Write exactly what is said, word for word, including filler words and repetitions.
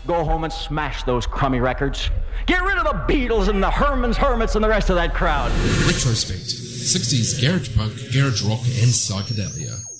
Go home and smash those crummy records. Get rid of the Beatles and the Herman's Hermits and the rest of that crowd. Retrospect. sixties garage punk, garage rock, and psychedelia.